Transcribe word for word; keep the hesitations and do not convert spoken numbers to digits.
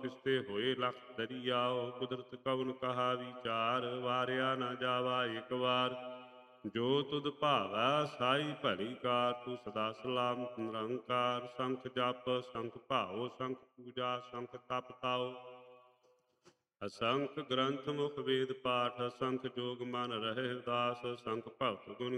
ਕਿਸਤੇ ਹੋਏ ਲਖ ਦਰਿਆਓ। ਕੁਦਰਤ ਕਵਨ ਕਹਾ ਵਿਚਾਰ, ਵਾਰਿਆ ਨਾ ਜਾਵਾ ਇਕ ਵਾਰ। ਜੋ ਤੁਧ ਭਾਵੈ ਸਾਈ ਭਲੀ ਕਾਰ, ਤੂੰ ਸਦਾ ਸਲਾਮਤ ਨਿਰੰਕਾਰ। ਸੰਖ ਜਪ ਸੰਖ ਭਾਉ, ਸੰਖ ਪੂਜਾ ਸੰਖ ਤਪ ਤਾਉ। ਅਸੰਖ ਗ੍ਰੰਥ ਮੁਖ ਵੇਦ ਪਾਠ, ਅਸੰਖ ਜੋਗ ਮਨ ਰਹੇ ਉਦਾਸ। ਸੰਖ ਭਗਤ ਗੁਣ